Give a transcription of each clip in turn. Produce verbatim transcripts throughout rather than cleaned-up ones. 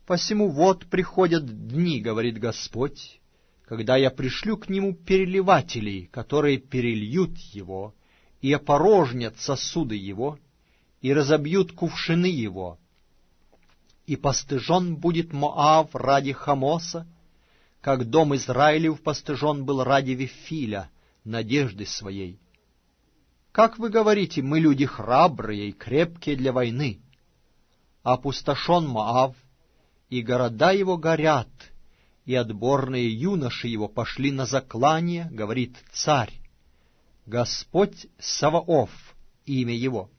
Посему вот приходят дни, говорит Господь, когда я пришлю к нему переливателей, которые перельют его, и опорожнят сосуды его, и разобьют кувшины его. И постыжен будет Моав ради Хамоса, как дом Израилев постыжен был ради Вифиля, надежды своей. Как вы говорите, мы люди храбрые и крепкие для войны. Опустошен Моав, и города его горят, и отборные юноши его пошли на заклание, говорит царь. Господь Саваоф, имя его.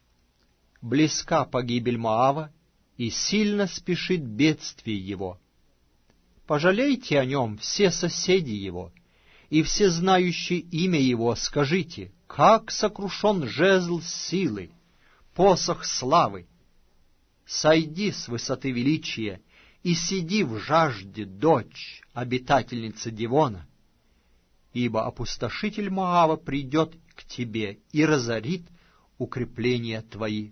Близка погибель Моава, и сильно спешит бедствие его. Пожалейте о нем все соседи его, и все знающие имя его, скажите, как сокрушен жезл силы, посох славы. Сойди с высоты величия и сиди в жажде, дочь, обитательница Дивона, ибо опустошитель Моава придет к тебе и разорит укрепления твои.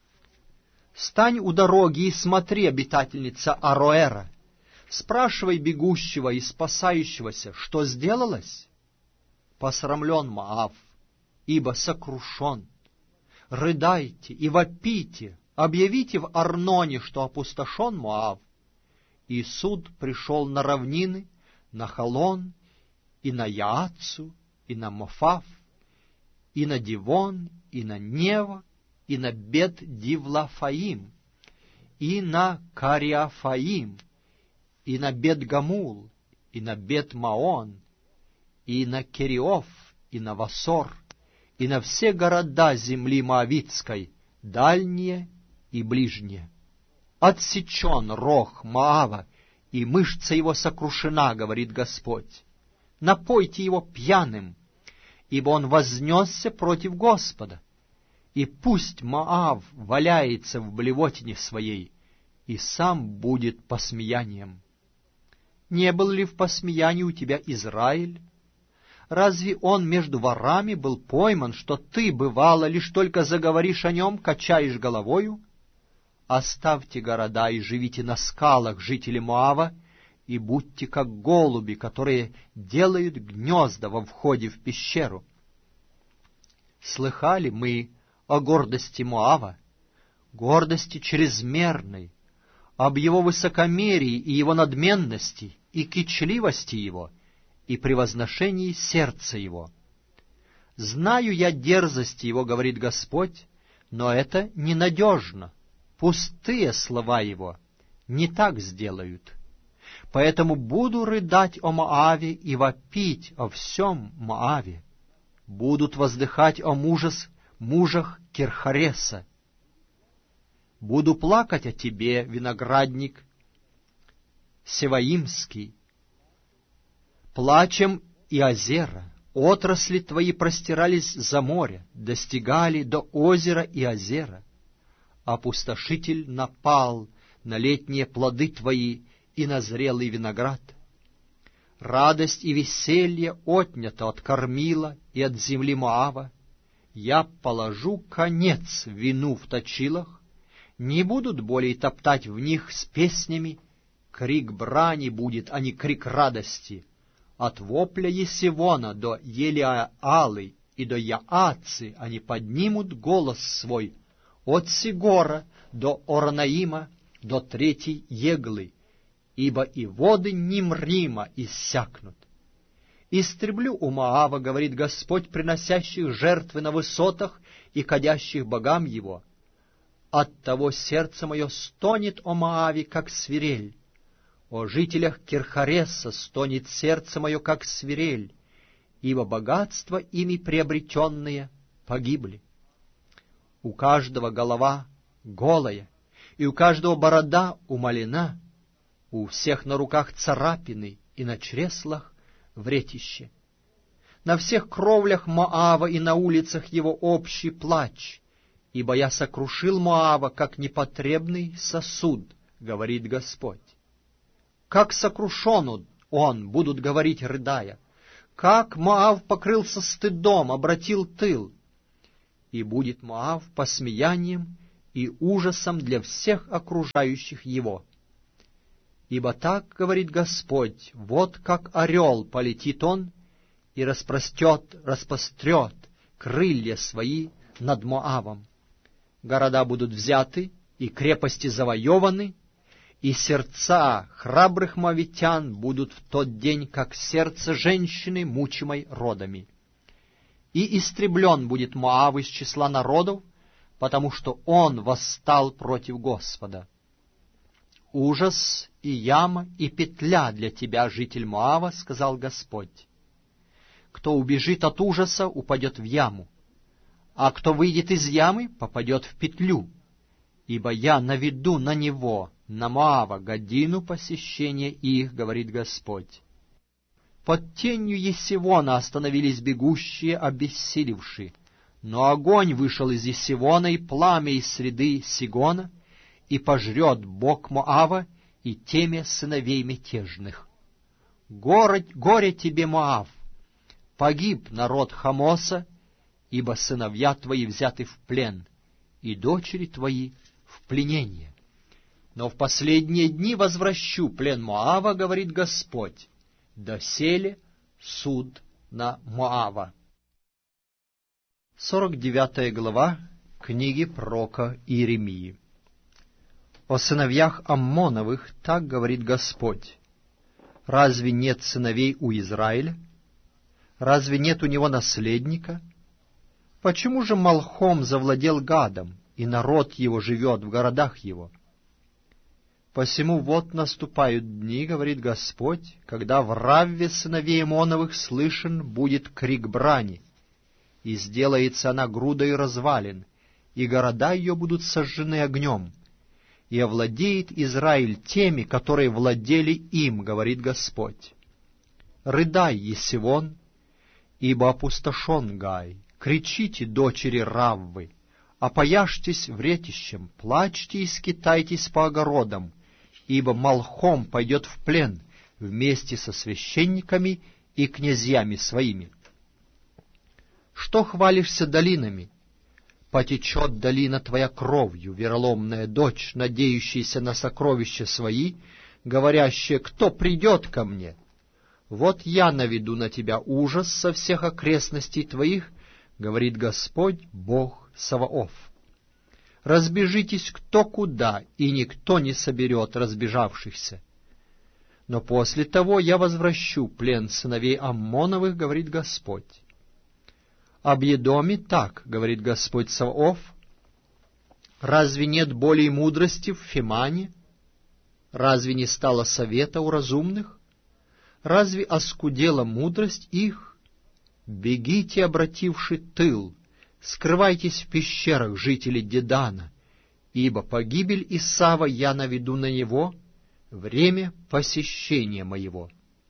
Стань у дороги и смотри, обитательница Ароэра, спрашивай бегущего и спасающегося, что сделалось? Посрамлен Моав, ибо сокрушен. Рыдайте и вопите, объявите в Арноне, что опустошен Моав. И суд пришел на равнины, на Халон, и на Яацу, и на Мофав, и на Дивон, и на Нева, и на Бет-Дивлафаим, и на Кариафаим, и на Бет-Гамул, и на Бет-Маон, и на Кериоф, и на Васор, и на все города земли Моавитской, дальние и ближние. Отсечен рог Моава, и мышца его сокрушена, говорит Господь. Напойте его пьяным, ибо он вознесся против Господа. И пусть Моав валяется в блевотине своей, и сам будет посмеянием. Не был ли в посмеянии у тебя Израиль? Разве он между ворами был пойман, что ты, бывало, лишь только заговоришь о нем, качаешь головою? Оставьте города и живите на скалах, жители Моава, и будьте как голуби, которые делают гнезда во входе в пещеру. Слыхали мы о гордости Моава, гордости чрезмерной, об его высокомерии и его надменности, и кичливости его, и превозношении сердца его. Знаю я дерзости его, говорит Господь, но это ненадежно. Пустые слова его не так сделают. Поэтому буду рыдать о Моаве и вопить о всем Моаве. Будут воздыхать о мужес, мужах Кирхареса. Буду плакать о тебе, виноградник Севаимский. Плачем и озера, отрасли твои простирались за море, достигали до озера и озера. Опустошитель напал на летние плоды твои и на зрелый виноград. Радость и веселье отнято от кормила и от земли Моава. Я положу конец вину в точилах, не будут более топтать в них с песнями, крик брани будет, а не крик радости. От вопля Есивона до Елиаалы и до Яацы они поднимут голос свой, от Сигора до Оронаима, до третьей Еглы, ибо и воды Нимрима иссякнут. Истреблю у Моава, говорит Господь, приносящих жертвы на высотах и кадящих богам его. Оттого сердце мое стонет о Моаве, как свирель. О жителях Кирхареса стонет сердце мое, как свирель, ибо богатства ими приобретенные погибли. У каждого голова голая, и у каждого борода умалена, у всех на руках царапины и на чреслах вретище. На всех кровлях Моава и на улицах его общий плач, ибо я сокрушил Моава, как непотребный сосуд, говорит Господь. Как сокрушен он, будут говорить, рыдая, как Моав покрылся стыдом, обратил тыл. И будет Моав посмеянием и ужасом для всех окружающих его. Ибо так говорит Господь, вот как орел полетит он и распростет, распрострет крылья свои над Моавом. Города будут взяты, и крепости завоеваны, и сердца храбрых моавитян будут в тот день, как сердце женщины, мучимой родами. И истреблен будет Моав из числа народов, потому что он восстал против Господа. Ужас и яма и петля для тебя, житель Моава, сказал Господь. Кто убежит от ужаса, упадет в яму, а кто выйдет из ямы, попадет в петлю, ибо я наведу на него, на Моава, годину посещения их, говорит Господь. Под тенью Есивона остановились бегущие, обессилевшие, но огонь вышел из Есивона и пламя из среды Сигона, и пожрет Бог Моава и темя сыновей мятежных. Горе, горе тебе, Моав! Погиб народ Хамоса, ибо сыновья твои взяты в плен, и дочери твои в пленение. Но в последние дни возвращу плен Моава, говорит Господь, доселе суд на Моава. сорок девятая глава книги пророка Иеремии. О сыновьях Аммоновых так говорит Господь. Разве нет сыновей у Израиля? Разве нет у него наследника? Почему же Малхом завладел Гадом, и народ его живет в городах его? Посему вот наступают дни, говорит Господь, когда в Равве сыновей Аммоновых слышен будет крик брани, и сделается она грудой развалин, и города ее будут сожжены огнем, и овладеет Израиль теми, которые владели им, говорит Господь. Рыдай, Есивон, ибо опустошен Гай, кричите, дочери Раввы, опояжьтесь вретищем, плачьте и скитайтесь по огородам, ибо Малхом пойдет в плен вместе со священниками и князьями своими. Что хвалишься долинами? Потечет долина твоя кровью, вероломная дочь, надеющаяся на сокровища свои, говорящая, кто придет ко мне? Вот я наведу на тебя ужас со всех окрестностей твоих, говорит Господь, Бог Саваоф. Разбежитесь кто куда, и никто не соберет разбежавшихся. Но после того я возвращу плен сыновей Аммоновых, говорит Господь. Об Едоме так, говорит Господь Саваоф, разве нет более мудрости в Фемане? Разве не стало совета у разумных? Разве оскудела мудрость их? Бегите, обративши тыл, скрывайтесь в пещерах, жители Дедана, ибо погибель Исава я наведу на него, время посещения моего.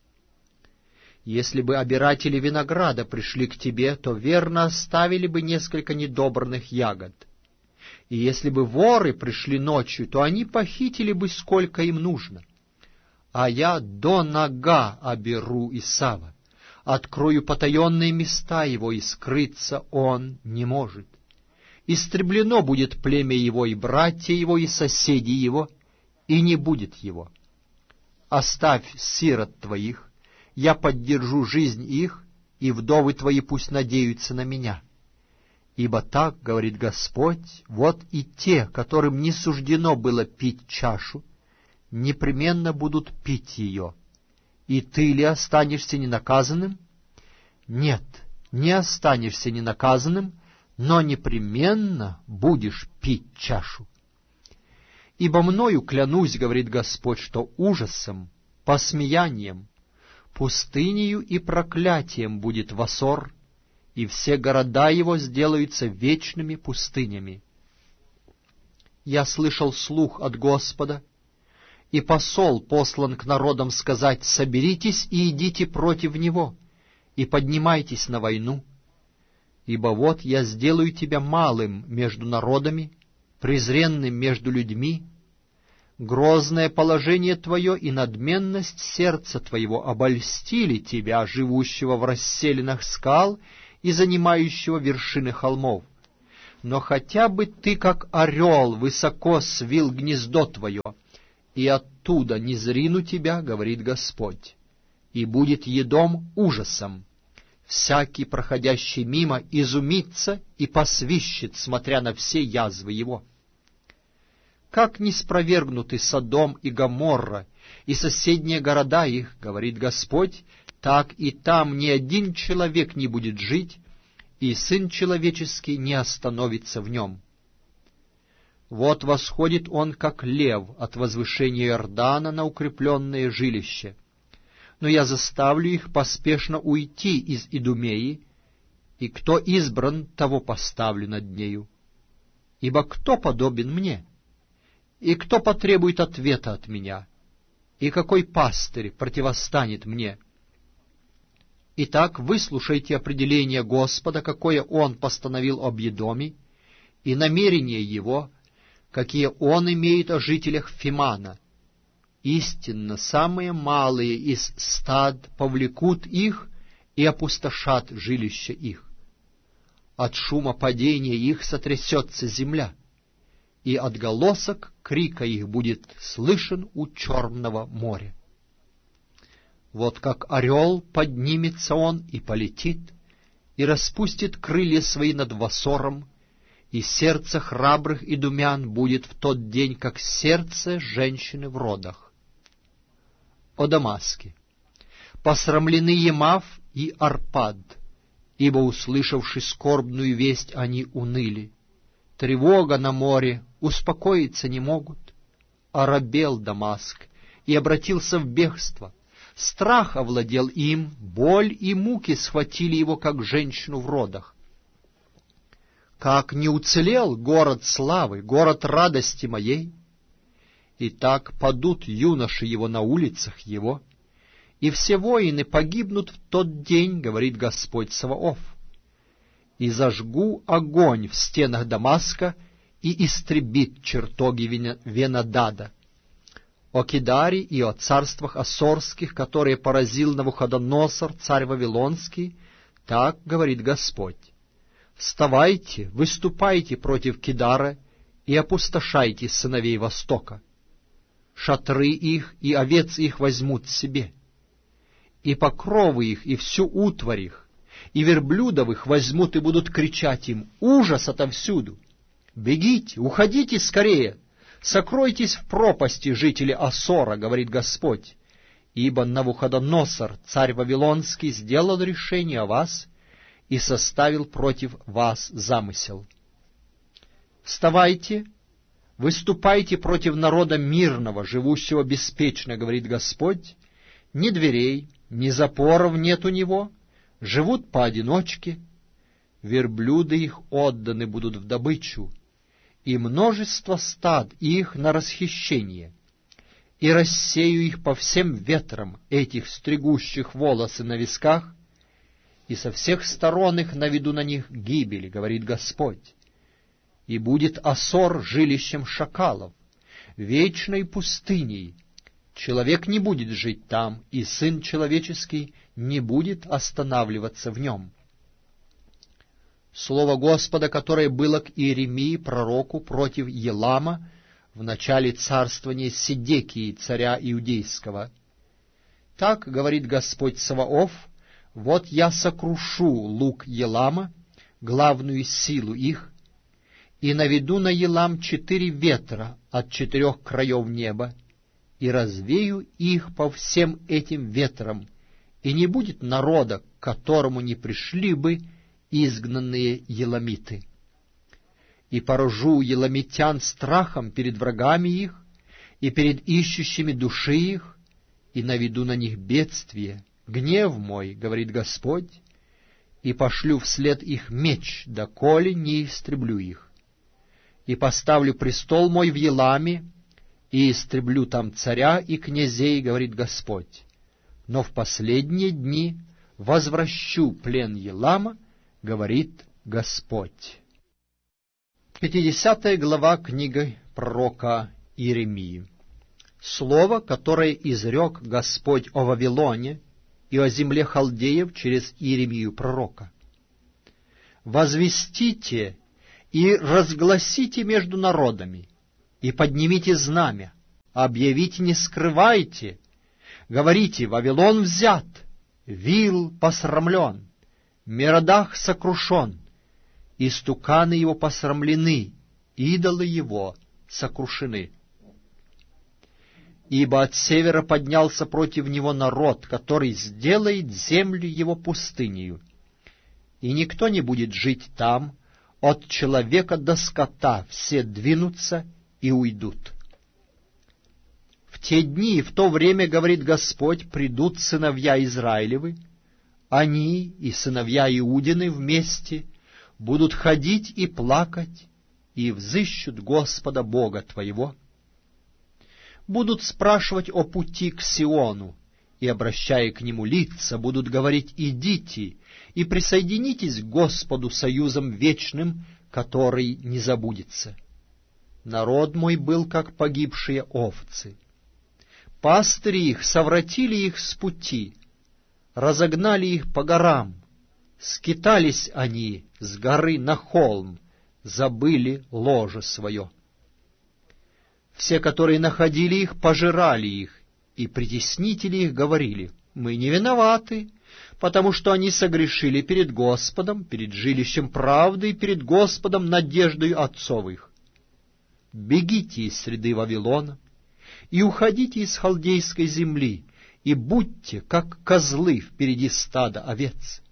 Если бы обиратели винограда пришли к тебе, то верно оставили бы несколько недобранных ягод. И если бы воры пришли ночью, то они похитили бы сколько им нужно. А я до нога оберу Исава, открою потаенные места его, и скрыться он не может. Истреблено будет племя его, и братья его, и соседи его, и не будет его. Оставь сирот твоих, я поддержу жизнь их, и вдовы твои пусть надеются на меня. Ибо так, говорит Господь, вот и те, которым не суждено было пить чашу, непременно будут пить ее. И ты ли останешься ненаказанным? Нет, не останешься ненаказанным, но непременно будешь пить чашу. Ибо мною клянусь, говорит Господь, что ужасом, посмеянием, пустынею и проклятием будет Васор, и все города его сделаются вечными пустынями. Я слышал слух от Господа, и посол послан к народам сказать: соберитесь и идите против него, и поднимайтесь на войну. Ибо вот я сделаю тебя малым между народами, презренным между людьми. Грозное положение твое и надменность сердца твоего обольстили тебя, живущего в расселинах скал и занимающего вершины холмов. Но хотя бы ты, как орел, высоко свил гнездо твое, и оттуда не зрину тебя, говорит Господь, и будет едом ужасом. Всякий, проходящий мимо, изумится и посвищет, смотря на все язвы его. Как не спровергнуты Содом и Гоморра, и соседние города их, говорит Господь, так и там ни один человек не будет жить, и Сын Человеческий не остановится в нем. Вот восходит он, как лев, от возвышения Иордана на укрепленное жилище. Но я заставлю их поспешно уйти из Идумеи, и кто избран, того поставлю над нею. Ибо кто подобен мне? И кто потребует ответа от меня? И какой пастырь противостанет мне? Итак, выслушайте определение Господа, какое Он постановил об Едоме, и намерения Его, какие Он имеет о жителях Фимана. Истинно, самые малые из стад повлекут их и опустошат жилища их. От шума падения их сотрясется земля, и отголосок крика их будет слышен у Черного моря. Вот как орел поднимется он и полетит, и распустит крылья свои над Вассором, и сердце храбрых идумян будет в тот день, как сердце женщины в родах. О Дамаске! Посрамлены Емав и Арпад, ибо, услышавши скорбную весть, они уныли. Тревога на море, успокоиться не могут. Оробел Дамаск и обратился в бегство. Страх овладел им, боль и муки схватили его, как женщину в родах. Как не уцелел город славы, город радости моей? И так падут юноши его на улицах его, и все воины погибнут в тот день, говорит Господь Саваоф. И зажгу огонь в стенах Дамаска, и истребит чертоги Венадада. О Кедаре и о царствах ассорских, которые поразил Навуходоносор, царь Вавилонский, так говорит Господь. Вставайте, выступайте против Кедара и опустошайте сыновей Востока. Шатры их и овец их возьмут себе, и покровы их, и всю утварь их, и верблюдов их возьмут и будут кричать им: ужас отовсюду! Бегите, уходите скорее! Сокройтесь в пропасти, жители Ассора, говорит Господь, ибо Навуходоносор, царь Вавилонский, сделал решение о вас и составил против вас замысел. Вставайте, выступайте против народа мирного, живущего беспечно, говорит Господь. Ни дверей, ни запоров нет у него, живут поодиночке. Верблюды их отданы будут в добычу, и множество стад их на расхищение, и рассею их по всем ветрам, этих стригущих волосы на висках, и со всех сторон их наведу на них гибели, говорит Господь. И будет Ассор жилищем шакалов, вечной пустыней. Человек не будет жить там, и Сын Человеческий не будет останавливаться в нем. Слово Господа, которое было к Иеремии, пророку, против Елама в начале царствования Седекии, царя Иудейского. Так говорит Господь Саваоф: вот я сокрушу лук Елама, главную силу их, и наведу на Елам четыре ветра от четырех краев неба, и развею их по всем этим ветрам, и не будет народа, к которому не пришли бы изгнанные еламиты. И поражу еламитян страхом перед врагами их и перед ищущими души их, и наведу на них бедствие, гнев мой, говорит Господь, и пошлю вслед их меч, доколе не истреблю их. И поставлю престол мой в Еламе, и истреблю там царя и князей, говорит Господь. Но в последние дни возвращу плен Елама, говорит Господь. Пятидесятая глава книги пророка Иеремии. Слово, которое изрек Господь о Вавилоне и о земле халдеев через Иеремию пророка. «Возвестите и разгласите между народами, и поднимите знамя, объявите, не скрывайте, говорите, Вавилон взят, Вил посрамлен, Меродах сокрушен, истуканы его посрамлены, идолы его сокрушены. Ибо от севера поднялся против него народ, который сделает землю его пустынею, и никто не будет жить там, от человека до скота все двинутся и уйдут. В те дни и в то время, говорит Господь, придут сыновья Израилевы, они и сыновья Иудины вместе будут ходить и плакать, и взыщут Господа Бога твоего. Будут спрашивать о пути к Сиону, и, обращая к нему лица, будут говорить: «Идите и присоединитесь к Господу союзом вечным, который не забудется». Народ мой был, как погибшие овцы. Пастыри их совратили их с пути, разогнали их по горам, скитались они с горы на холм, забыли ложе свое. Все, которые находили их, пожирали их, и притеснители их говорили: «Мы не виноваты, потому что они согрешили перед Господом, перед жилищем правды и перед Господом надеждою отцов их. Бегите из среды Вавилона и уходите из халдейской земли, и будьте, как козлы впереди стада овец.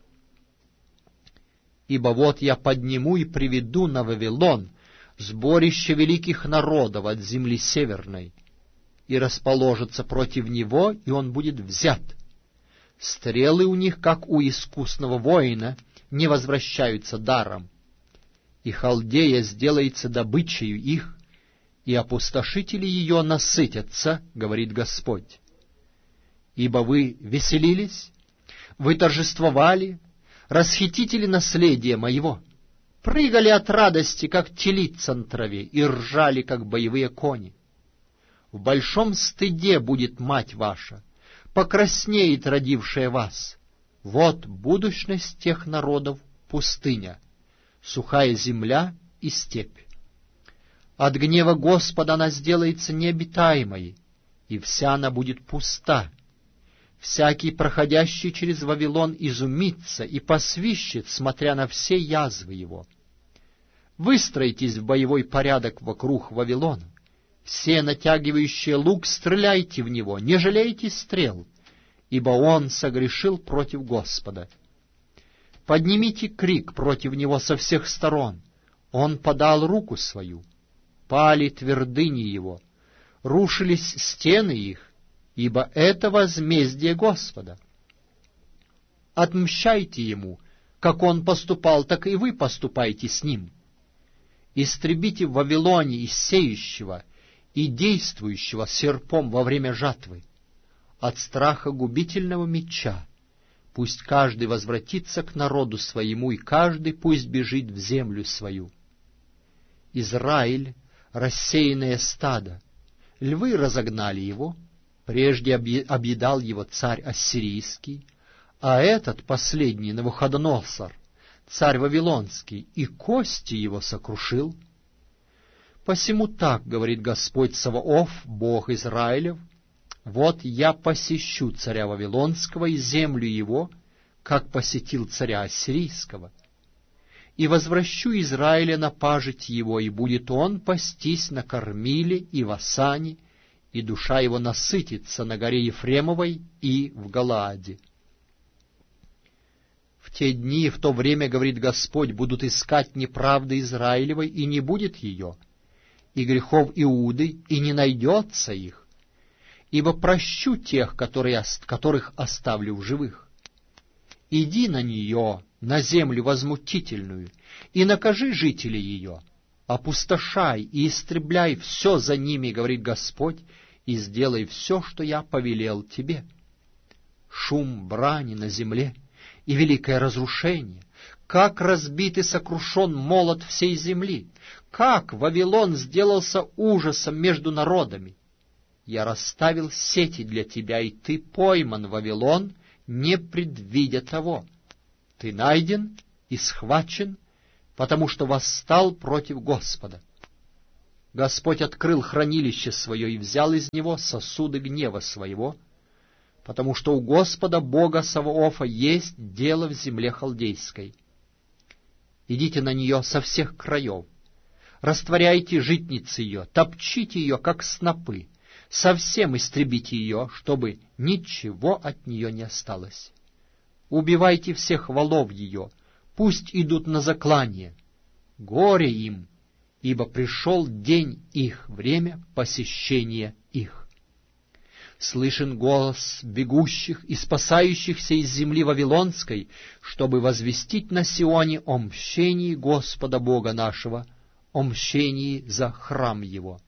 Ибо вот я подниму и приведу на Вавилон сборище великих народов от земли северной, и расположится против него, и он будет взят. Стрелы у них, как у искусного воина, не возвращаются даром, и Халдея сделается добычею их, и опустошители ее насытятся, говорит Господь. Ибо вы веселились, вы торжествовали, расхитители наследия моего, прыгали от радости, как телица на траве, и ржали, как боевые кони. В большом стыде будет мать ваша, покраснеет родившая вас. Вот будущность тех народов — пустыня, сухая земля и степь. От гнева Господа она сделается необитаемой, и вся она будет пуста. Всякий, проходящий через Вавилон, изумится и посвищет, смотря на все язвы его. Выстроитесь в боевой порядок вокруг Вавилона. Все, натягивающие лук, стреляйте в него, не жалейте стрел, ибо он согрешил против Господа. Поднимите крик против него со всех сторон. Он подал руку свою. Пали твердыни его, рушились стены их, ибо это возмездие Господа. Отмщайте ему, как он поступал, так и вы поступайте с ним. Истребите в Вавилоне и сеющего, и действующего серпом во время жатвы. От страха губительного меча пусть каждый возвратится к народу своему, и каждый пусть бежит в землю свою. Израиль — рассеянное стадо, львы разогнали его, прежде объедал его царь ассирийский, а этот последний Навуходоносор, царь вавилонский, и кости его сокрушил. Посему так говорит Господь Саваоф, Бог Израилев: вот я посещу царя Вавилонского и землю его, как посетил царя Ассирийского, и возвращу Израиля на пажить его, и будет он пастись на Кормиле и в Асане, и душа его насытится на горе Ефремовой и в Галааде. В те дни и в то время, говорит Господь, будут искать неправды Израилевой, и не будет ее, и грехов Иуды, и не найдется их, ибо прощу тех, которые, которых оставлю в живых. Иди на нее, на землю возмутительную, и накажи жителей ее, опустошай и истребляй все за ними, говорит Господь, и сделай все, что я повелел тебе. Шум брани на земле и великое разрушение, как разбит и сокрушен молот всей земли, как Вавилон сделался ужасом между народами. Я расставил сети для тебя, и ты пойман, Вавилон, не предвидя того. Ты найден и схвачен, потому что восстал против Господа. Господь открыл хранилище свое и взял из него сосуды гнева своего, потому что у Господа Бога Саваофа есть дело в земле халдейской. Идите на нее со всех краев, растворяйте житницы ее, топчите ее, как снопы, совсем истребите ее, чтобы ничего от нее не осталось. Убивайте всех волов ее, пусть идут на заклание. Горе им, ибо пришел день их, время посещения их. Слышен голос бегущих и спасающихся из земли Вавилонской, чтобы возвестить на Сионе о мщении Господа Бога нашего, о мщении за храм Его.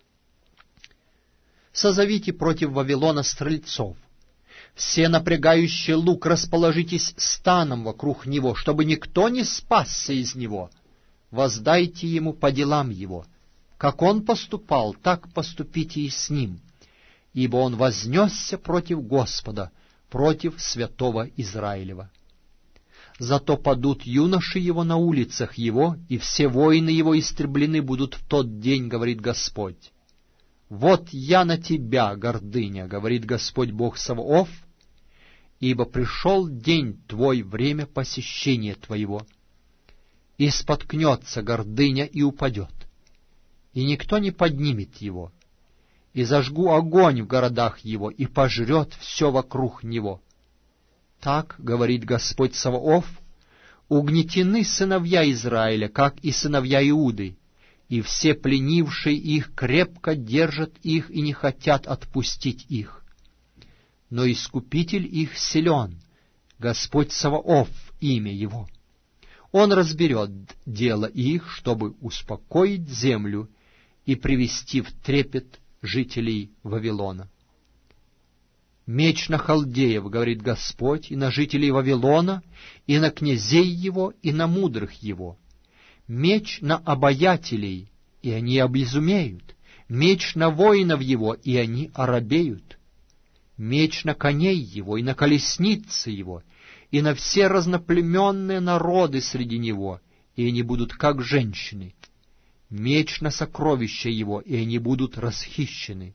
Созовите против Вавилона стрельцов. Все напрягающие лук расположитесь станом вокруг него, чтобы никто не спасся из него. Воздайте ему по делам его. Как он поступал, так поступите и с ним, ибо он вознесся против Господа, против святого Израилева. Зато падут юноши его на улицах его, и все воины его истреблены будут в тот день, говорит Господь. Вот я на тебя, гордыня, говорит Господь Бог Саваоф, ибо пришел день твой, время посещения твоего. И споткнется гордыня и упадет, и никто не поднимет его. И зажгу огонь в городах его, и пожрет все вокруг него. Так, говорит Господь Саваоф, угнетены сыновья Израиля, как и сыновья Иуды, и все пленившие их крепко держат их и не хотят отпустить их. Но Искупитель их силен, Господь Саваоф имя его. Он разберет дело их, чтобы успокоить землю и привести в трепет жителей Вавилона. Меч на халдеев, говорит Господь, и на жителей Вавилона, и на князей его, и на мудрых его. Меч на обаятелей, и они обезумеют. Меч на воинов его, и они оробеют. Меч на коней его, и на колесницы его, и на все разноплеменные народы среди него, и они будут как женщины. Меч на сокровища его, и они будут расхищены.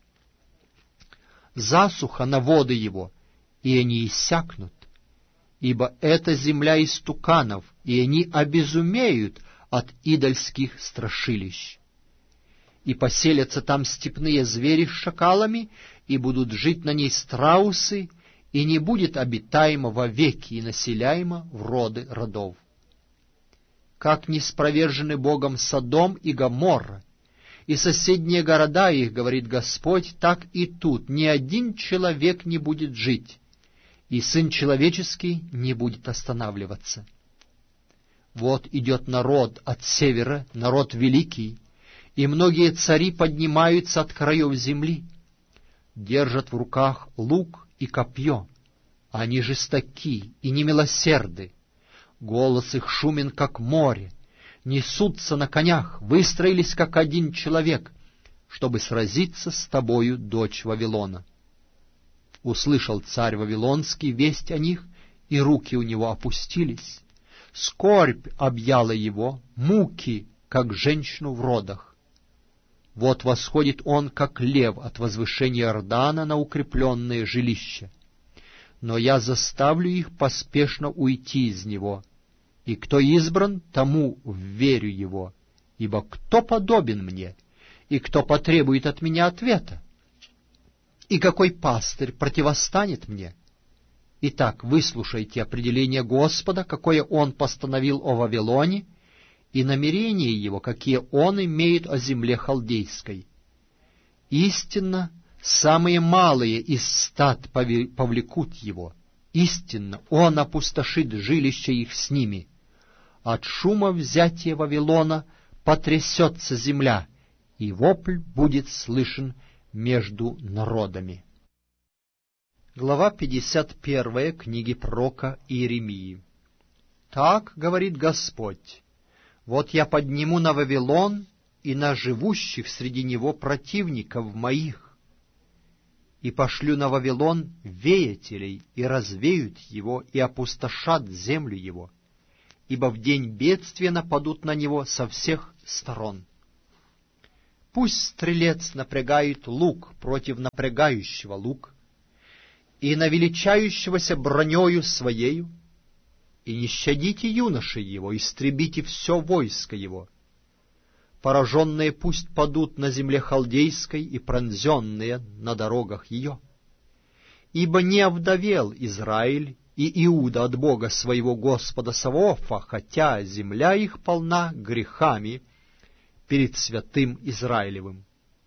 Засуха на воды его, и они иссякнут. Ибо это земля истуканов, и они обезумеют от идольских страшилищ. И поселятся там степные звери с шакалами, и будут жить на ней страусы, и не будет обитаемо вовеки и населяемо в роды родов. Как не спровержены Богом Содом и Гоморра, и соседние города их, говорит Господь, так и тут ни один человек не будет жить, и Сын Человеческий не будет останавливаться. Вот идет народ от севера, народ великий, и многие цари поднимаются от краев земли, держат в руках лук и копье, они жестоки и немилосерды, голос их шумен, как море, несутся на конях, выстроились, как один человек, чтобы сразиться с тобою, дочь Вавилона. Услышал царь Вавилонский весть о них, и руки у него опустились. Скорбь объяла его, муки, как женщину в родах. Вот восходит он, как лев, от возвышения Иордана на укрепленное жилище. Но я заставлю их поспешно уйти из него, и кто избран, тому вверю его, ибо кто подобен мне, и кто потребует от меня ответа? И какой пастырь противостанет мне? Итак, выслушайте определение Господа, какое Он постановил о Вавилоне, и намерения Его, какие Он имеет о земле халдейской. Истинно, самые малые из стад повлекут Его. Истинно, Он опустошит жилище их с ними. От шума взятия Вавилона потрясется земля, и вопль будет слышен между народами. Глава пятьдесят первая книги пророка Иеремии. Так говорит Господь: вот я подниму на Вавилон и на живущих среди него противников моих, и пошлю на Вавилон веятелей, и развеют его, и опустошат землю его, ибо в день бедствия нападут на него со всех сторон. Пусть стрелец напрягает лук против напрягающего лук, и на величающегося бронею своею, и не щадите юношей его, истребите все войско его. Пораженные пусть падут на земле халдейской и пронзенные на дорогах ее. Ибо не овдовел Израиль и Иуда от Бога своего Господа Саваофа, хотя земля их полна грехами перед святым Израилевым.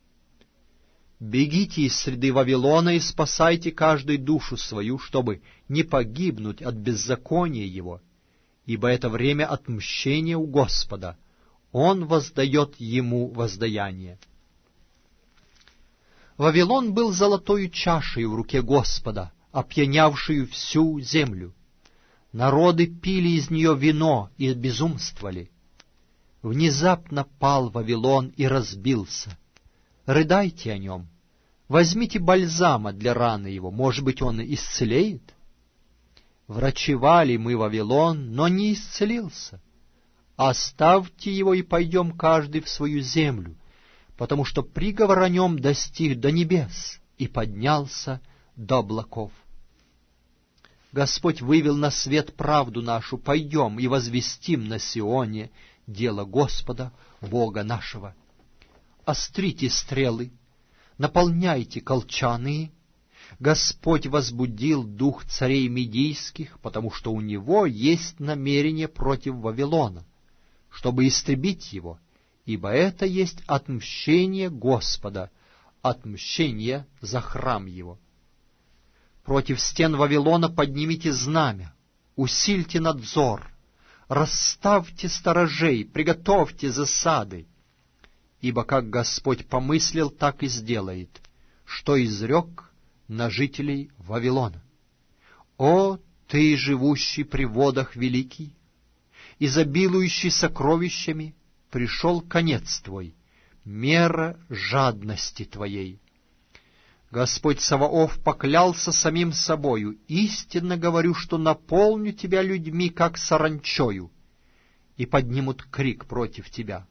Бегите из среды Вавилона и спасайте каждую душу свою, чтобы не погибнуть от беззакония его, ибо это время отмщения у Господа, Он воздает ему воздаяние. Вавилон был золотою чашей в руке Господа, опьянявшую всю землю. Народы пили из нее вино и безумствовали. Внезапно пал Вавилон и разбился. Рыдайте о нем. Возьмите бальзама для раны его, может быть, он исцелеет? Врачевали мы Вавилон, но не исцелился. Оставьте его и пойдем каждый в свою землю, потому что приговор о нем достиг до небес и поднялся до облаков. Господь вывел на свет правду нашу, пойдем и возвестим на Сионе дело Господа, Бога нашего. Острите стрелы, наполняйте колчаны. Господь возбудил дух царей медийских, потому что у него есть намерение против Вавилона, чтобы истребить его, ибо это есть отмщение Господа, отмщение за храм его. Против стен Вавилона поднимите знамя, усильте надзор, расставьте сторожей, приготовьте засады, ибо как Господь помыслил, так и сделает, что изрек на жителей Вавилона. О, ты, живущий при водах великий, изобилующий сокровищами, пришел конец твой, мера жадности твоей. Господь Саваоф поклялся самим собою: истинно говорю, что наполню тебя людьми, как саранчою, и поднимут крик против тебя.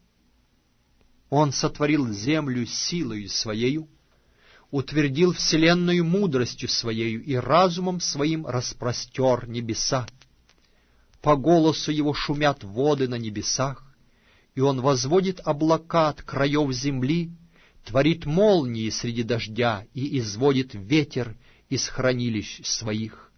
Он сотворил землю силою своею, утвердил вселенную мудростью своею и разумом своим распростер небеса. По голосу его шумят воды на небесах, и он возводит облака от краев земли, творит молнии среди дождя и изводит ветер из хранилищ своих.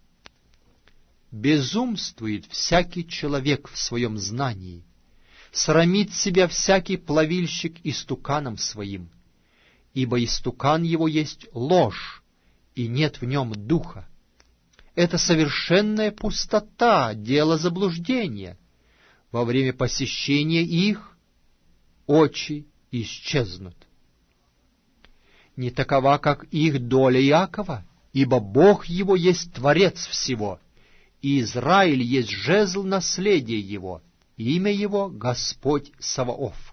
Безумствует всякий человек в своем знании, срамит себя всякий плавильщик истуканом своим, ибо истукан его есть ложь, и нет в нем духа. Это совершенная пустота, дело заблуждения. Во время посещения их очи исчезнут. Не такова, как их доля Иакова, ибо Бог его есть Творец всего, и Израиль есть жезл наследия его, имя его Господь Саваоф.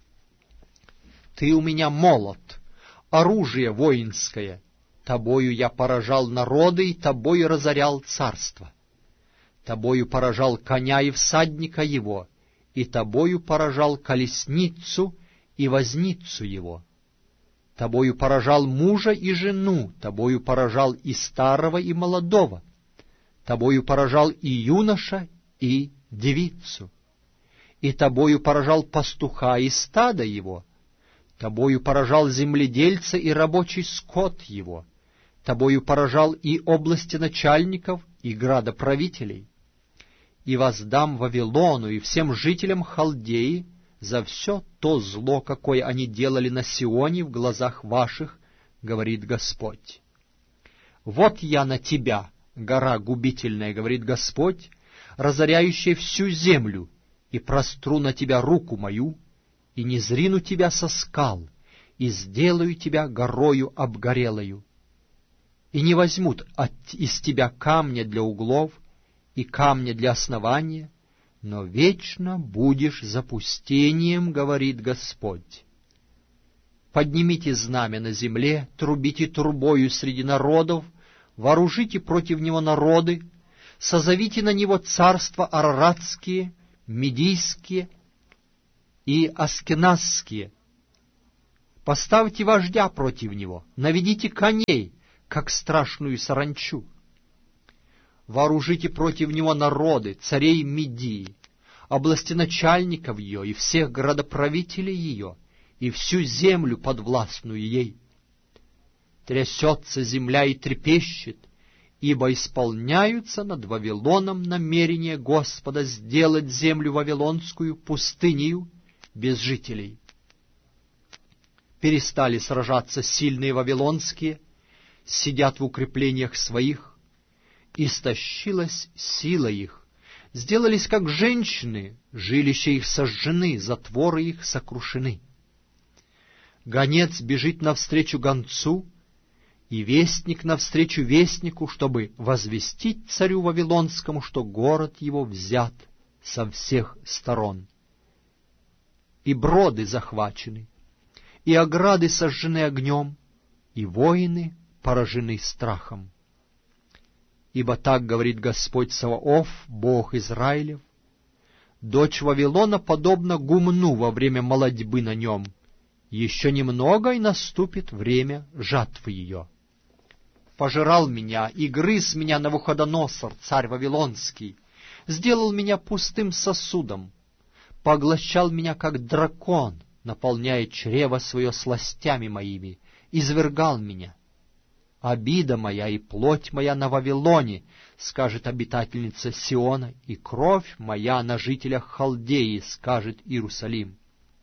Ты у меня молот, оружие воинское, тобою я поражал народы, и тобою разорял царство. Тобою поражал коня и всадника его, и тобою поражал колесницу и возницу его. Тобою поражал мужа и жену, тобою поражал и старого, и молодого. Тобою поражал и юноша, и девицу. И тобою поражал пастуха и стадо его. Тобою поражал земледельца и рабочий скот его. Тобою поражал и области начальников, и градоправителей. И воздам Вавилону и всем жителям Халдеи за все то зло, какое они делали на Сионе в глазах ваших, говорит Господь. Вот я на тебя, гора губительная, говорит Господь, разоряющая всю землю, и простру на тебя руку мою, и не зрину тебя со скал, и сделаю тебя горою обгорелою. И не возьмут от, из тебя камня для углов и камня для основания, но вечно будешь запустением, говорит Господь. Поднимите знамя на земле, трубите трубою среди народов, вооружите против него народы, созовите на него царства араратские, медийские и аскеназские. Поставьте вождя против него, наведите коней, как страшную саранчу. Вооружите против него народы, царей Медии, областеначальников ее и всех градоправителей ее, и всю землю подвластную ей. Трясется земля и трепещет, ибо исполняются над Вавилоном намерения Господа сделать землю вавилонскую пустынею без жителей. Перестали сражаться сильные вавилонские, сидят в укреплениях своих, истощилась сила их, сделались как женщины, жилища их сожжены, затворы их сокрушены. Гонец бежит навстречу гонцу, и вестник навстречу вестнику, чтобы возвестить царю Вавилонскому, что город его взят со всех сторон. И броды захвачены, и ограды сожжены огнем, и воины поражены страхом. Ибо так говорит Господь Саваоф, Бог Израилев: дочь Вавилона подобна гумну во время молодьбы на нем, еще немного, и наступит время жатвы ее. Пожирал меня и грыз меня Навуходоносор, царь Вавилонский, сделал меня пустым сосудом, поглощал меня, как дракон, наполняя чрево свое сластями моими, извергал меня. Обида моя и плоть моя на Вавилоне, скажет обитательница Сиона, и кровь моя на жителях Халдеи, скажет Иерусалим.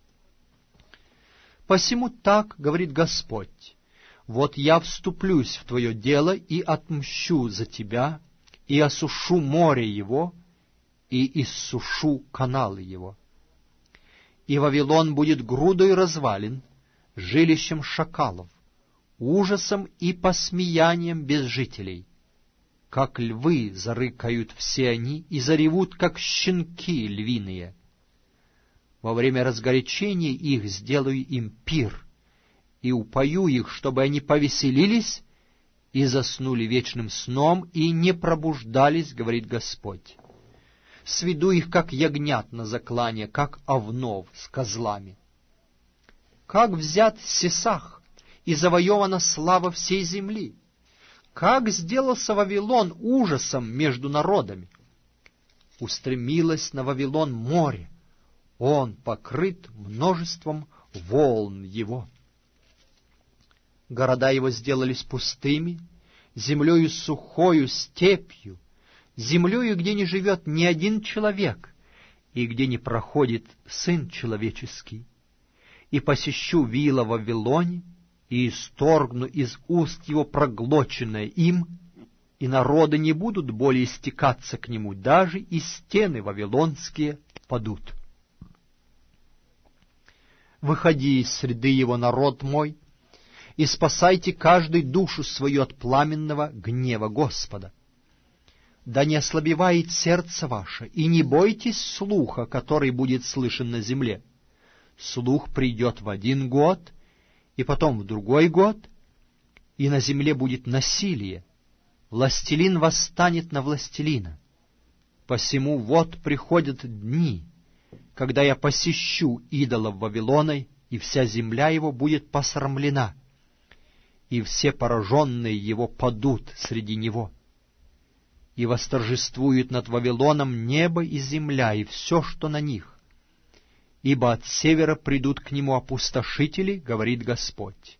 Посему так говорит Господь: вот я вступлюсь в твое дело и отмщу за тебя, и осушу море его, и иссушу каналы его. И Вавилон будет грудой развалин, жилищем шакалов, ужасом и посмеянием без жителей. Как львы зарыкают все они и заревут, как щенки львиные. Во время разгорячения их сделаю им пир, и упою их, чтобы они повеселились и заснули вечным сном, и не пробуждались, говорит Господь. Сведу их, как ягнят на заклане, как овнов с козлами. Как взят Сесах, и завоевана слава всей земли! Как сделался Вавилон ужасом между народами! Устремилось на Вавилон море, он покрыт множеством волн его. Города его сделались пустыми, землею сухою, степью, землею, где не живет ни один человек, и где не проходит Сын Человеческий. И посещу вила в Вавилоне, и исторгну из уст его проглоченное им, и народы не будут более стекаться к нему, даже и стены вавилонские падут. Выходи из среды его, народ мой, и спасайте каждый душу свою от пламенного гнева Господа. Да не ослабевает сердце ваше, и не бойтесь слуха, который будет слышен на земле. Слух придет в один год, и потом в другой год, и на земле будет насилие. Властелин восстанет на властелина. Посему вот приходят дни, когда я посещу идолов Вавилона, и вся земля его будет посрамлена, и все пораженные его падут среди него. И восторжествует над Вавилоном небо и земля, и все, что на них. Ибо от севера придут к нему опустошители, говорит Господь.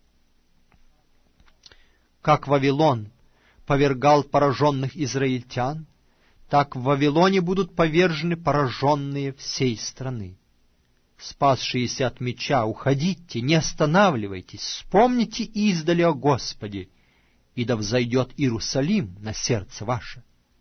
Как Вавилон повергал пораженных израильтян, так в Вавилоне будут повержены пораженные всей страны. Спасшиеся от меча, уходите, не останавливайтесь, вспомните издали о Господе, и да взойдет Иерусалим на сердце ваше.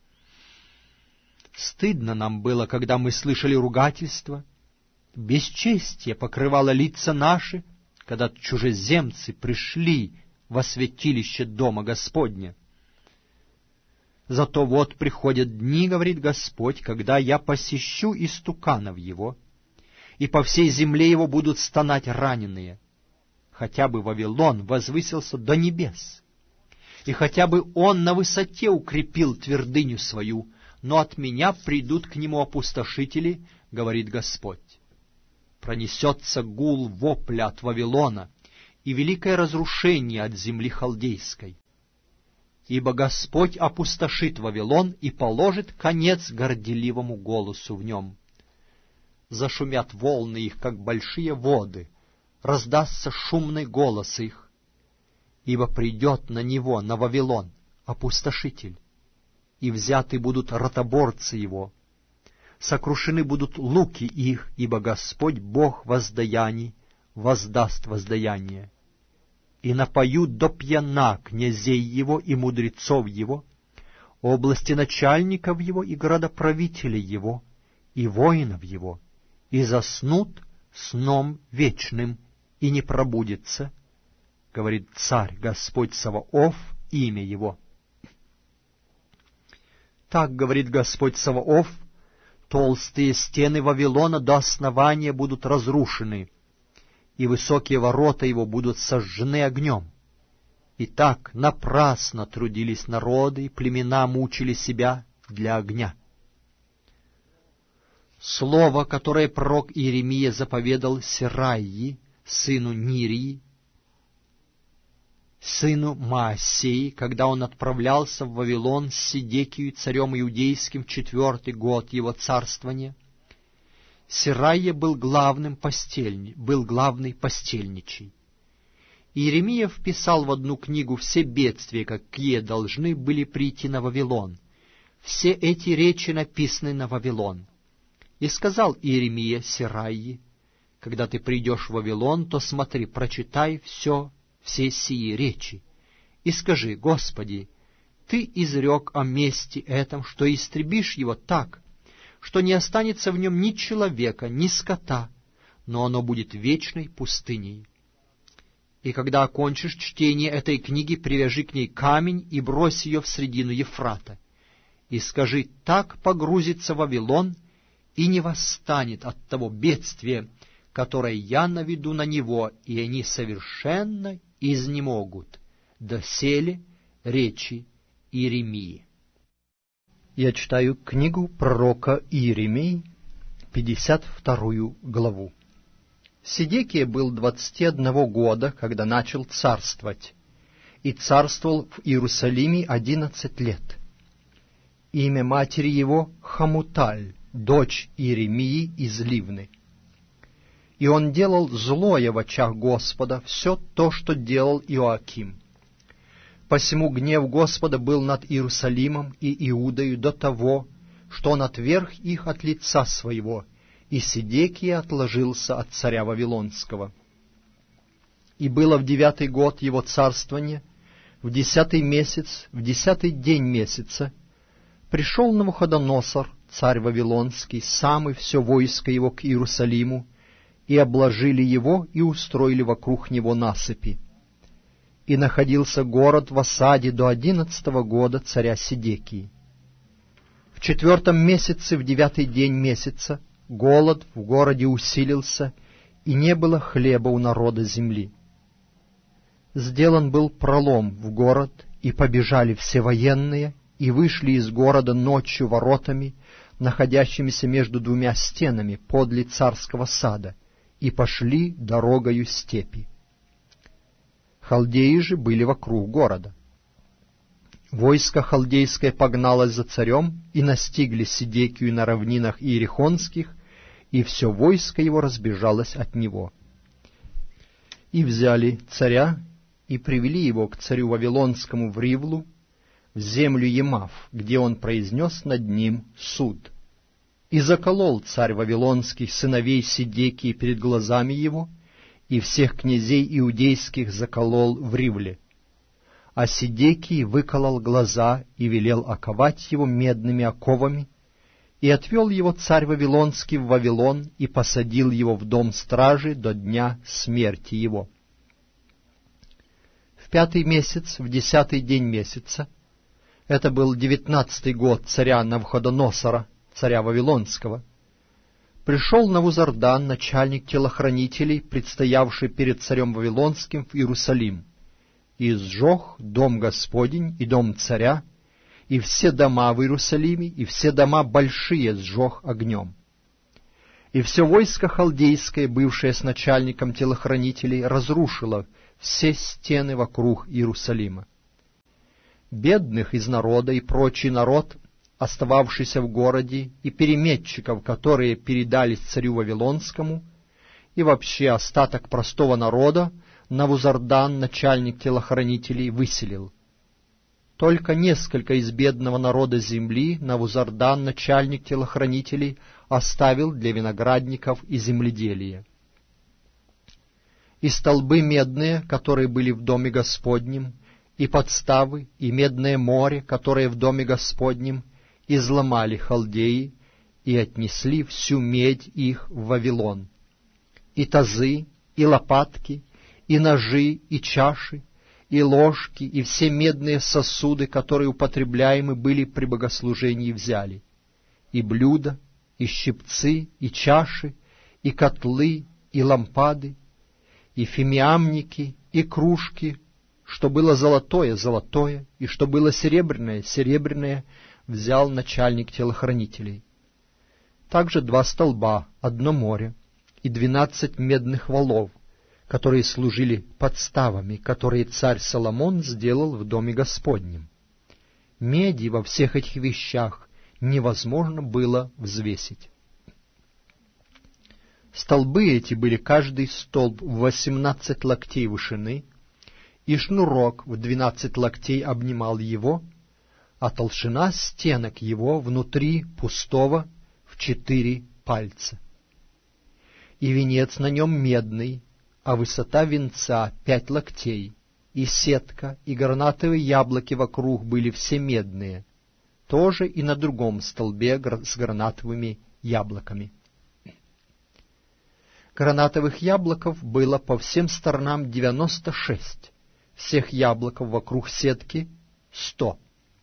Стыдно нам было, когда мы слышали ругательства, бесчестие покрывало лица наши, когда чужеземцы пришли во святилище дома Господня. Зато вот приходят дни, говорит Господь, когда я посещу истуканов его, и по всей земле его будут стонать раненые. Хотя бы Вавилон возвысился до небес, и хотя бы он на высоте укрепил твердыню свою, но от меня придут к нему опустошители, говорит Господь. Пронесется гул вопля от Вавилона, и великое разрушение от земли халдейской. Ибо Господь опустошит Вавилон и положит конец горделивому голосу в нем. Зашумят волны их, как большие воды, раздастся шумный голос их, ибо придет на него, на Вавилон, опустошитель, и взяты будут ротоборцы его, сокрушены будут луки их, ибо Господь Бог воздаяний воздаст воздаяние. И напоют до пьяна князей его и мудрецов его, области начальников его и градоправителей его, и воинов его, и заснут сном вечным, и не пробудится, говорит Царь Господь Саваоф, имя его. Так говорит Господь Саваоф: толстые стены Вавилона до основания будут разрушены, и высокие ворота его будут сожжены огнем. Итак, напрасно трудились народы, и племена мучили себя для огня. Слово, которое пророк Иеремия заповедал Серайи, сыну Нирии, сыну Маасеи, когда он отправлялся в Вавилон с Седекию, царем иудейским, в четвертый год его царствования. Серайя был главным постельни, был главный постельничий. Иеремия вписал в одну книгу все бедствия, какие должны были прийти на Вавилон. Все эти речи написаны на Вавилон. И сказал Иеремия Серайи: когда ты придешь в Вавилон, то смотри, прочитай все, все сии речи, и скажи: Господи, Ты изрек о месте этом, что истребишь его так, что не останется в нем ни человека, ни скота, но оно будет вечной пустыней. И когда окончишь чтение этой книги, привяжи к ней камень и брось ее в средину Ефрата, и скажи: так погрузится Вавилон и не восстанет от того бедствия, которое я наведу на него, и они совершенно изнемогут. Доселе речи Иеремии. Я читаю книгу пророка Иеремии, пятьдесят вторую главу. Седекия был двадцати одного года, когда начал царствовать, и царствовал в Иерусалиме одиннадцать лет. Имя матери его Хамуталь, дочь Иеремии из Ливны. И он делал злое в очах Господа, все то, что делал Иоаким. Посему гнев Господа был над Иерусалимом и Иудою до того, что он отверг их от лица своего, и Седекия отложился от царя Вавилонского. И было в девятый год его царствования, в десятый месяц, в десятый день месяца, пришел Навуходоносор, царь Вавилонский, сам и все войско его к Иерусалиму, и обложили его, и устроили вокруг него насыпи. И находился город в осаде до одиннадцатого года царя Седекии. В четвертом месяце, в девятый день месяца, голод в городе усилился, и не было хлеба у народа земли. Сделан был пролом в город, и побежали все военные, и вышли из города ночью воротами, находящимися между двумя стенами подле царского сада, и пошли дорогою степи. Халдеи же были вокруг города. Войско халдейское погналось за царем, и настигли Седекию на равнинах Иерихонских, и все войско его разбежалось от него. И взяли царя, и привели его к царю Вавилонскому в Ривлу, в землю Емав, где он произнес над ним суд. И заколол царь Вавилонский сыновей Седекии перед глазами его, и всех князей иудейских заколол в Ривле. А Седекии выколол глаза и велел оковать его медными оковами, и отвел его царь Вавилонский в Вавилон, и посадил его в дом стражи до дня смерти его. В пятый месяц, в десятый день месяца, это был девятнадцатый год царя Навуходоносора, царя Вавилонского, пришел Навузардан, начальник телохранителей, предстоявший перед царем Вавилонским в Иерусалим, и сжег дом Господень и дом царя, и все дома в Иерусалиме, и все дома большие сжег огнем. И все войско халдейское, бывшее с начальником телохранителей, разрушило все стены вокруг Иерусалима. Бедных из народа и прочий народ, остававшийся в городе, и переметчиков, которые передались царю Вавилонскому, и вообще остаток простого народа Навузардан, начальник телохранителей, выселил. Только несколько из бедного народа земли Навузардан, начальник телохранителей, оставил для виноградников и земледелия. И столбы медные, которые были в доме Господнем, и подставы, и медное море, которое в доме Господнем, изломали халдеи и отнесли всю медь их в Вавилон. И тазы, и лопатки, и ножи, и чаши, и ложки, и все медные сосуды, которые употребляемы были при богослужении, взяли, и блюда, и щипцы, и чаши, и котлы, и лампады, и фимиамники, и кружки, что было золотое — золотое, и что было серебряное — серебряное, взял начальник телохранителей. Также два столба, одно море, и двенадцать медных валов, которые служили подставами, которые царь Соломон сделал в доме Господнем. Меди во всех этих вещах невозможно было взвесить. Столбы эти были каждый столб в восемнадцать локтей вышины, и шнурок в двенадцать локтей обнимал его, а толщина стенок его внутри пустого в четыре пальца. И венец на нем медный, а высота венца пять локтей, и сетка, и гранатовые яблоки вокруг были все медные, тоже и на другом столбе с гранатовыми яблоками. Гранатовых яблоков было по всем сторонам девяносто шесть, всех яблоков вокруг сетки сто.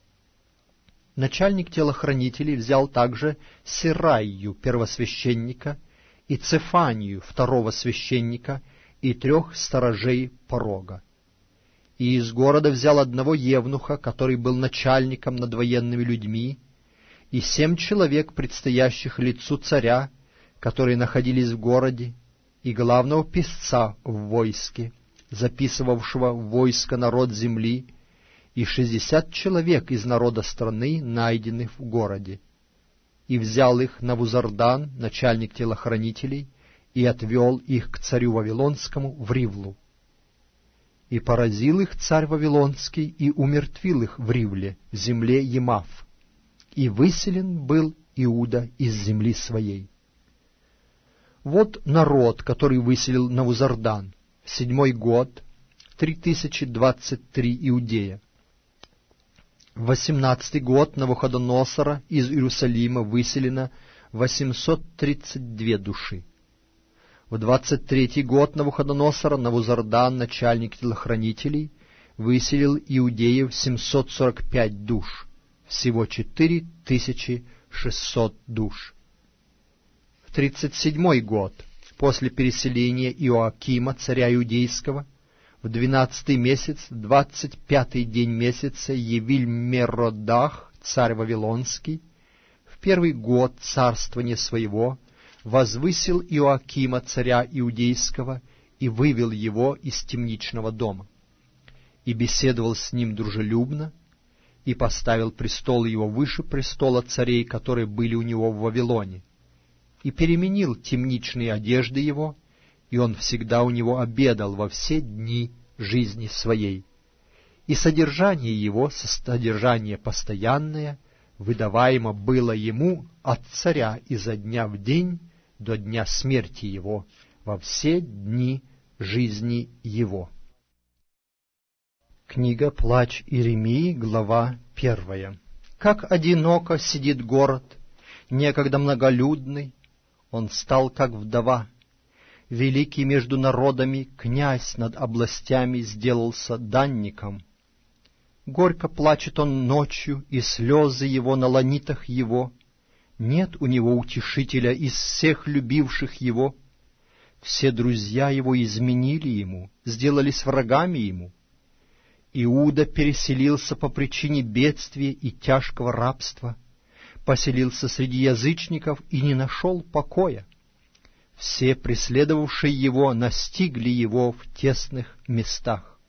Начальник телохранителей взял также Серайю, первосвященника, и Цефанию, второго священника, и трех сторожей порога. И из города взял одного евнуха, который был начальником над военными людьми, и семь человек, предстоящих лицу царя, которые находились в городе, и главного писца в войске, записывавшего в войско народ земли, и шестьдесят человек из народа страны, найденных в городе. И взял их Навузардан, начальник телохранителей, и отвел их к царю Вавилонскому в Ривлу. И поразил их царь Вавилонский, и умертвил их в Ривле, в земле Емав. И выселен был Иуда из земли своей. Вот народ, который выселил Навузардан, в седьмой год, три тысячи двадцать три иудея. В восемнадцатый год Навуходоносора из Иерусалима выселено восемьсот тридцать две души. В двадцать третий год Навуходоносора Навузардан, начальник телохранителей, выселил иудеев семьсот сорок пять душ, всего четыре тысячи шестьсот душ. В тридцать седьмой год, после переселения Иоакима, царя иудейского, в двенадцатый месяц, двадцать пятый день месяца, Евиль-Меродах, царь Вавилонский, в первый год царствования своего, возвысил Иоакима, царя иудейского, и вывел его из темничного дома, и беседовал с ним дружелюбно, и поставил престол его выше престола царей, которые были у него в Вавилоне, и переменил темничные одежды его, и он всегда у него обедал во все дни жизни своей. И содержание его, содержание постоянное, выдаваемо было ему от царя изо дня в день до дня смерти его, во все дни жизни его. Книга «Плач Иеремии», глава первая. Как одиноко сидит город, некогда многолюдный, он стал как вдова. Великий между народами князь над областями сделался данником. Горько плачет он ночью, и слезы его на ланитах его. Нет у него утешителя из всех любивших его. Все друзья его изменили ему, сделались врагами ему. Иуда переселился по причине бедствия и тяжкого рабства, поселился среди язычников и не нашел покоя. все преследовавшие его настигли его в тесных местах.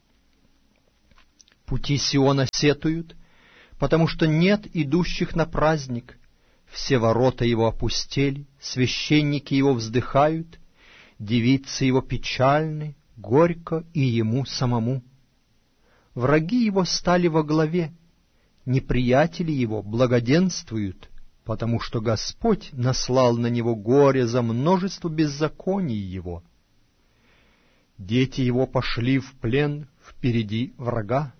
Пути Сиона сетуют, потому что нет идущих на праздник. Все ворота его опустели, священники его вздыхают, девицы его печальны, горько и ему самому. Враги его стали во главе, неприятели его благоденствуют, потому что Господь наслал на него горе за множество беззаконий его. Дети его пошли в плен впереди врага,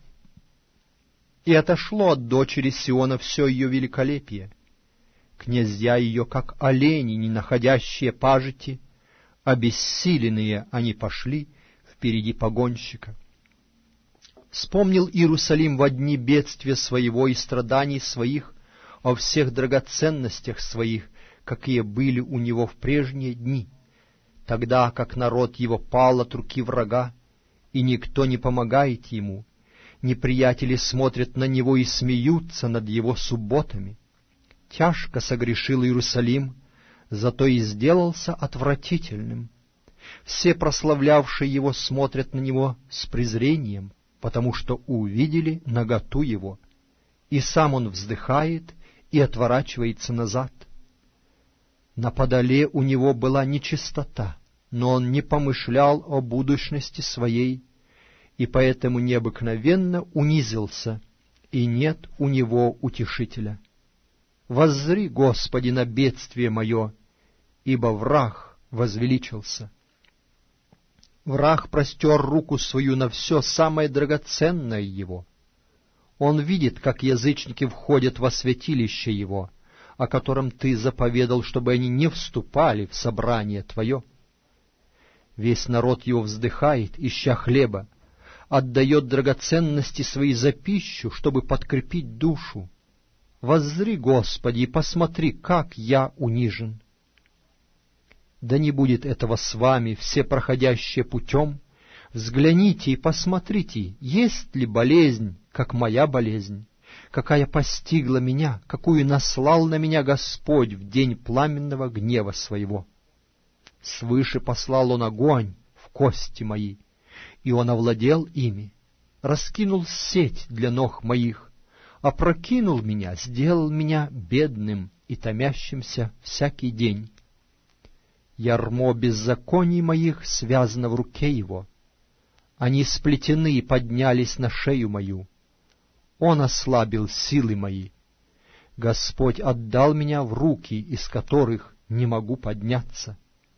и отошло от дочери Сиона все ее великолепие. Князья ее, как олени, не находящие пажити, обессиленные они пошли впереди погонщика. Вспомнил Иерусалим во дни бедствия своего и страданий своих, о всех драгоценностях своих, какие были у него в прежние дни, тогда как народ его пал от руки врага, и никто не помогает ему, неприятели смотрят на него и смеются над его субботами. Тяжко согрешил Иерусалим, зато и сделался отвратительным. Все прославлявшие его смотрят на него с презрением, потому что увидели наготу его, и сам он вздыхает и отворачивается назад. На подоле у него была нечистота, но он не помышлял о будущности своей, и поэтому необыкновенно унизился, и нет у него утешителя. Воззри, Господи, на бедствие мое, ибо враг возвеличился. Враг простер руку свою на все самое драгоценное его. Он видит, как язычники входят во святилище его, о котором ты заповедал, чтобы они не вступали в собрание твое. Весь народ его вздыхает, ища хлеба, отдает драгоценности свои за пищу, чтобы подкрепить душу. Воззри, Господи, и посмотри, как я унижен. Да не будет этого с вами, все проходящие путем. Взгляните и посмотрите, есть ли болезнь, как моя болезнь, какая постигла меня, какую наслал на меня Господь в день пламенного гнева своего. Свыше послал он огонь в кости мои, и он овладел ими, раскинул сеть для ног моих, опрокинул меня, сделал меня бедным и томящимся всякий день. Ярмо беззаконий моих связано в руке его, они сплетены и поднялись на шею мою. Он ослабил силы мои. Господь отдал меня в руки, из которых не могу подняться.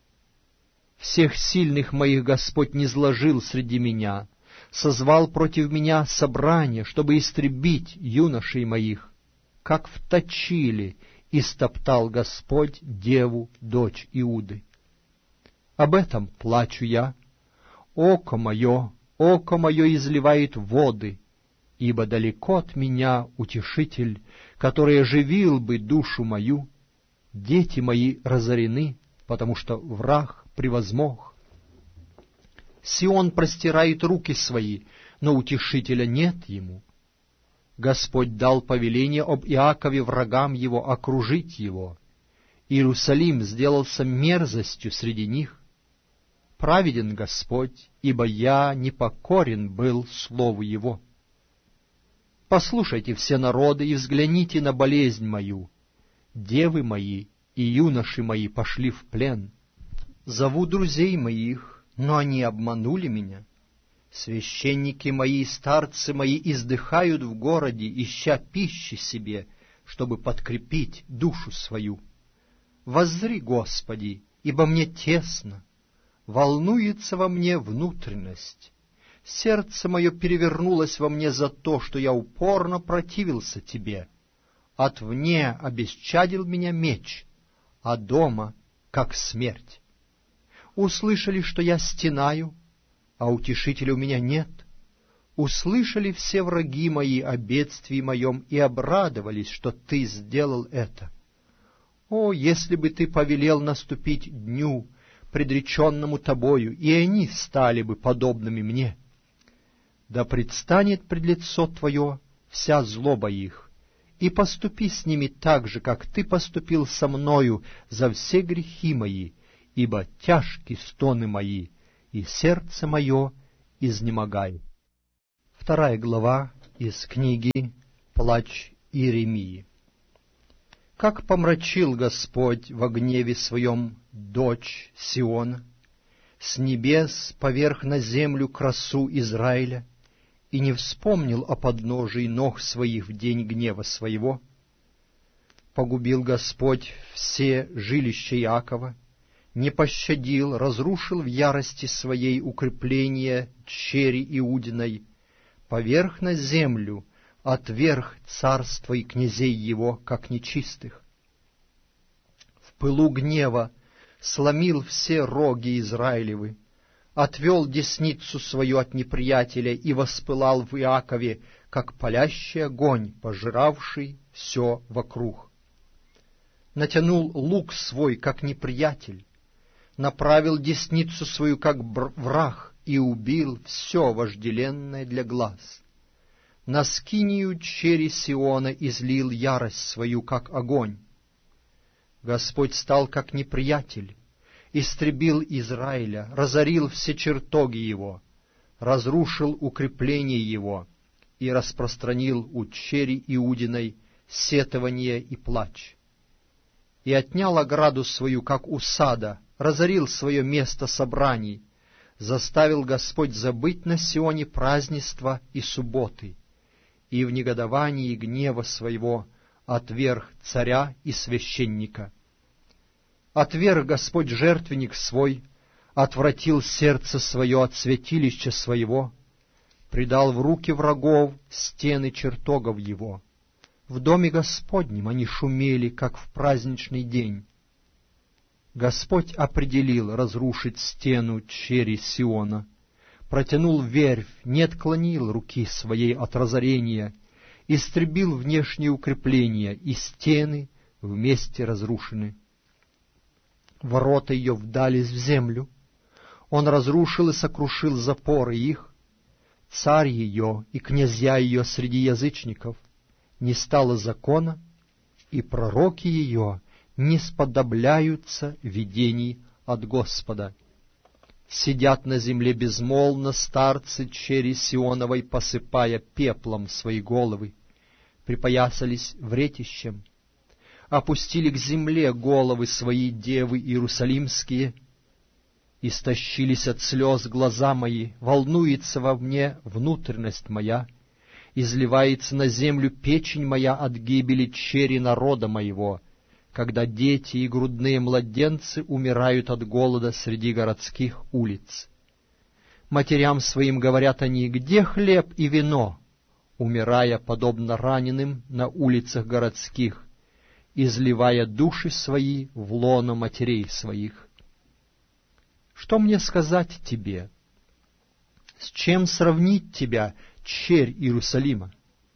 Всех сильных моих Господь низложил среди меня, созвал против меня собрание, чтобы истребить юношей моих. Как вточили, истоптал Господь деву, дочь Иуды. Об этом плачу я. Око мое, око мое изливает воды, ибо далеко от меня утешитель, который оживил бы душу мою. Дети мои разорены, потому что враг превозмог. Сион простирает руки свои, но утешителя нет ему. Господь дал повеление об Иакове врагам его окружить его. Иерусалим сделался мерзостью среди них. Праведен Господь, ибо я непокорен был слову Его. Послушайте все народы и взгляните на болезнь мою. Девы мои и юноши мои пошли в плен. Зову друзей моих, но они обманули меня. Священники мои и старцы мои издыхают в городе, ища пищи себе, чтобы подкрепить душу свою. Воззри, Господи, ибо мне тесно, волнуется во мне внутренность. Сердце мое перевернулось во мне за то, что я упорно противился Тебе. Отвне обесчадил меня меч, а дома — как смерть. Услышали, что я стенаю, а утешителя у меня нет. Услышали все враги мои о бедствии моем и обрадовались, что Ты сделал это. О, если бы Ты повелел наступить дню, предреченному Тобою, и они стали бы подобными мне. Да предстанет пред лицо Твое вся злоба их, и поступи с ними так же, как Ты поступил со мною за все грехи мои, ибо тяжки стоны мои, и сердце мое изнемогает». Вторая глава из книги «Плач Иеремии». «Как помрачил Господь во гневе своем дочь Сиона, с небес поверх на землю красу Израиля, и не вспомнил о подножии ног своих в день гнева своего. Погубил Господь все жилища Иакова, не пощадил, разрушил в ярости своей укрепления чери Иудиной, поверх на землю отверг царство и князей его, как нечистых. В пылу гнева сломил все роги Израилевы, отвел десницу свою от неприятеля и воспылал в Иакове, как палящий огонь, пожиравший все вокруг. Натянул лук свой, как неприятель, направил десницу свою, как враг, и убил все вожделенное для глаз. На скинию чери Сиона излил ярость свою, как огонь. Господь стал как неприятель, истребил Израиля, разорил все чертоги его, разрушил укрепления его и распространил у чери Иудиной сетование и плач. И отнял ограду свою, как у сада, разорил свое место собраний, заставил Господь забыть на Сионе празднества и субботы, и в негодовании гнева своего отверг царя и священника. Отверг Господь жертвенник свой, отвратил сердце свое от святилища своего, предал в руки врагов стены чертогов его. В доме Господнем они шумели, как в праздничный день. Господь определил разрушить стену чери Сиона, протянул верфь, не отклонил руки своей от разорения, истребил внешние укрепления, и стены вместе разрушены. Ворота ее вдались в землю, он разрушил и сокрушил запоры их, царь ее и князья ее среди язычников, не стало закона, и пророки ее не сподобляются видений от Господа. Сидят на земле безмолвно старцы чери Сионовой, посыпая пеплом свои головы, припоясались вретищем, опустили к земле головы свои девы иерусалимские, истощились от слез глаза мои, волнуется во мне внутренность моя, изливается на землю печень моя от гибели чери народа моего, когда дети и грудные младенцы умирают от голода среди городских улиц. Матерям своим говорят они: где хлеб и вино? Умирая, подобно раненым, на улицах городских, изливая души свои в лоно матерей своих. Что мне сказать тебе? С чем сравнить тебя, черь Иерусалима?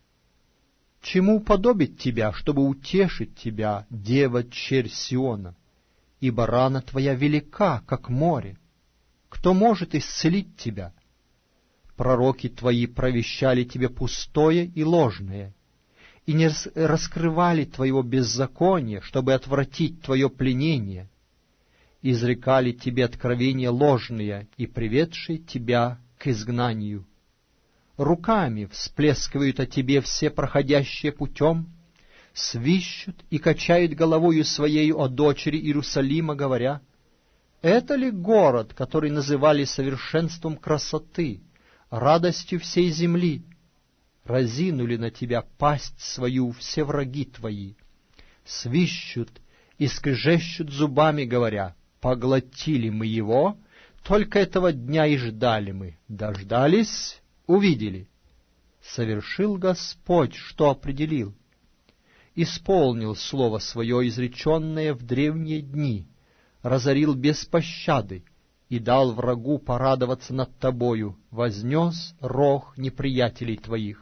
Чему уподобить тебя, чтобы утешить тебя, дева черь Сиона? Ибо рана твоя велика, как море. Кто может исцелить тебя? Пророки твои провещали тебе пустое и ложное, и не раскрывали твоего беззакония, чтобы отвратить твое пленение. Изрекали тебе откровения ложные и приведшие тебя к изгнанию. Руками всплескивают о тебе все проходящие путем, свищут и качают головою своею о дочери Иерусалима, говоря: это ли город, который называли совершенством красоты, радостью всей земли? Разинули на тебя пасть свою все враги твои, свищут и скрежещут зубами, говоря: поглотили мы его, только этого дня и ждали мы, дождались, увидели. Совершил Господь, что определил, исполнил слово свое, изреченное в древние дни, разорил без пощады и дал врагу порадоваться над тобою, вознес рог неприятелей твоих.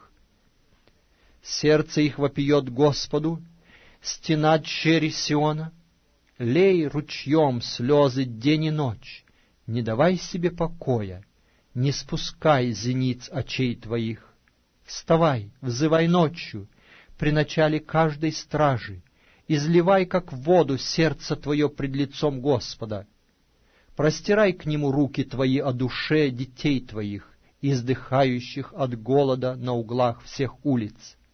Сердце их вопиет Господу, стена чери Сиона. Лей ручьем слезы день и ночь, не давай себе покоя, не спускай зениц очей твоих. Вставай, взывай ночью, при начале каждой стражи, изливай, как в воду, сердце твое пред лицом Господа. Простирай к нему руки твои о душе детей твоих, издыхающих от голода на углах всех улиц.